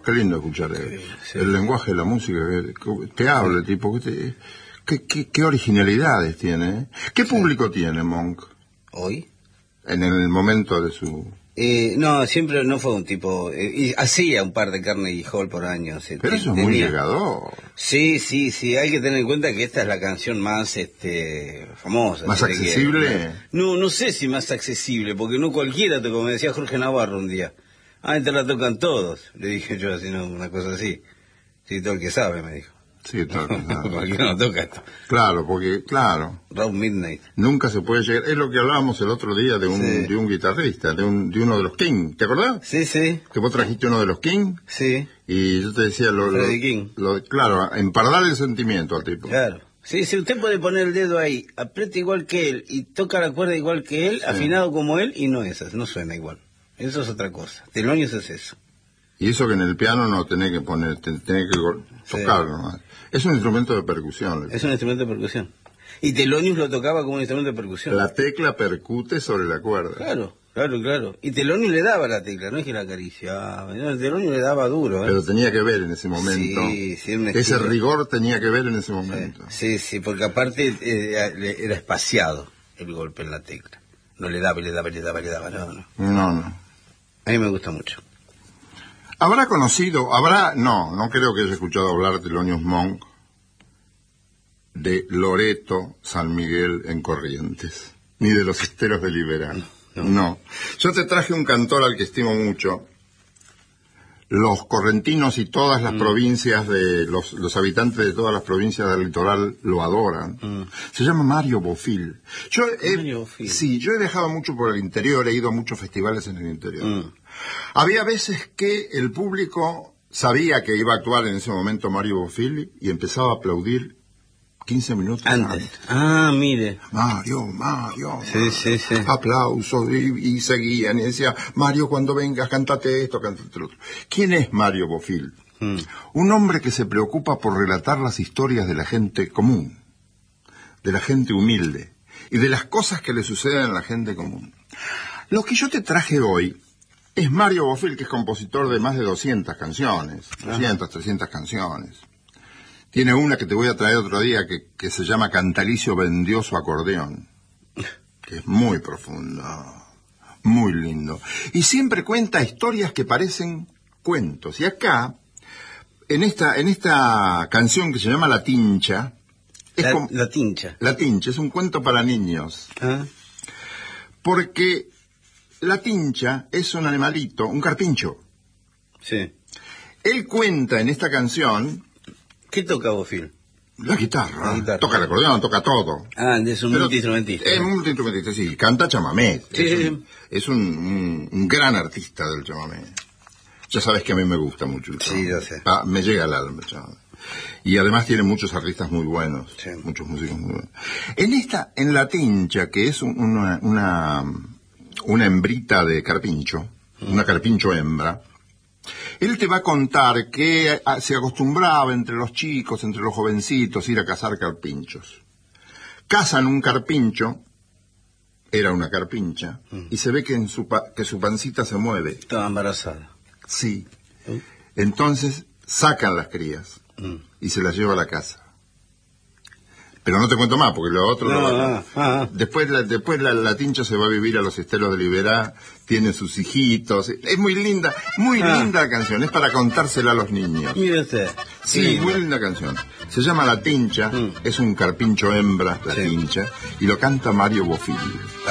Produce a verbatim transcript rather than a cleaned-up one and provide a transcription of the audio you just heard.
Qué lindo escuchar el, sí. el lenguaje de la música, que te habla, sí. tipo, que qué, qué, qué originalidades tiene. ¿eh? ¿Qué público sí. tiene Monk? ¿Hoy? En el momento de su... Eh, no, siempre no fue un tipo... Eh, y hacía un par de Carnegie Hall por año. Se, Pero eso es tenía... muy llegador. Sí, sí, sí. Hay que tener en cuenta que esta es la canción más este famosa. ¿Más accesible? Que, no, no sé si más accesible, porque no cualquiera, como me decía Jorge Navarro un día. Ah, esta la tocan todos. Le dije yo así, no, una cosa así. Sí, todo el que sabe, me dijo. Sí, todo el que sabe. ¿Por qué no toca esto? Claro, porque, claro. Round Midnight. Nunca se puede llegar. Es lo que hablábamos el otro día de un, sí. de un guitarrista, de un, de uno de los King. ¿Te acordás? Sí, sí. Que vos trajiste uno de los King. Sí. Y yo te decía lo, lo, King. lo claro, empardar el sentimiento al tipo. Claro. Sí, sí, usted puede poner el dedo ahí, aprieta igual que él y toca la cuerda igual que él, sí. afinado como él, y no es eso, no suena igual. Eso es otra cosa. Thelonious es eso. Y eso que en el piano no tenés que poner, tenés que tocar sí. nomás. Es un instrumento de percusión. Es un instrumento de percusión. Y Thelonious lo tocaba como un instrumento de percusión. La tecla percute sobre la cuerda. Claro, claro, claro. Y Thelonious le daba la tecla, no es que la acariciaba. No, Thelonious le daba duro. ¿eh? Pero tenía que ver en ese momento. Sí, sí, un ese rigor tenía que ver en ese momento. Sí, sí, porque aparte eh, era espaciado el golpe en la tecla. No le daba, le daba, le daba, le daba, no, no. No, no. A mí me gusta mucho. ¿Habrá conocido, habrá, no, no creo que haya escuchado hablar de Thelonious Monk, de Loreto San Miguel en Corrientes, ni de los Esteros de Liberal? No, no. no. Yo te traje un cantor al que estimo mucho. Los correntinos y todas las mm. provincias de, los, los habitantes de todas las provincias del litoral lo adoran. Mm. Se llama Mario Bofill. Yo he, Mario Bofill. Sí, yo he viajado mucho por el interior, he ido a muchos festivales en el interior. Mm. Había veces que el público sabía que iba a actuar en ese momento Mario Bofill y empezaba a aplaudir quince minutos antes. antes. Ah, mire. Mario, Mario. Sí, sí, sí. Aplausos y, y seguían y decía, Mario, cuando vengas, cántate esto, cántate lo otro. ¿Quién es Mario Bofill? Hmm. Un hombre que se preocupa por relatar las historias de la gente común, de la gente humilde y de las cosas que le suceden a la gente común. Lo que yo te traje hoy es Mario Bofill, que es compositor de más de doscientas canciones, doscientas, trescientas canciones. Tiene una que te voy a traer otro día que, que se llama Cantalicio vendió su acordeón, que es muy profundo, muy lindo. Y siempre cuenta historias que parecen cuentos. Y acá, en esta, en esta canción que se llama La Tincha... Es la, como, la Tincha. La Tincha, es un cuento para niños. ¿Ah? Porque la tincha es un animalito, un carpincho. Sí. Él cuenta en esta canción... ¿Qué toca Bofill? La guitarra. La guitarra. Toca el acordeón, toca todo. Ah, es un multiinstrumentista. Es un multiinstrumentista, sí. Canta chamamé. Sí, es sí. Un, es un, un, un gran artista del chamamé. Ya sabes que a mí me gusta mucho el chamamé. Sí, ya sé. Ah, me llega al alma el chamamé. Y además tiene muchos artistas muy buenos. Sí. Muchos músicos muy buenos. En esta, en la tincha, que es un, una, una, una hembrita de carpincho, mm. una carpincho hembra, él te va a contar que se acostumbraba entre los chicos, entre los jovencitos, ir a cazar carpinchos. Cazan un carpincho, era una carpincha, mm. y se ve que, en su pa que su pancita se mueve. Estaba embarazada. Sí. ¿Mm? Entonces sacan las crías mm. y se las lleva a la casa. Pero no te cuento más, porque lo otro... No, lo no, no, no. Después, la, después la, la tincha se va a vivir a los Esteros de Liberá, tiene sus hijitos. Es muy linda, muy ah. linda la canción. Es para contársela a los niños. Mire usted. Sí, sí, muy linda canción. Se llama La Tincha, mm. es un carpincho hembra, La sí. Tincha, y lo canta Mario Bofill.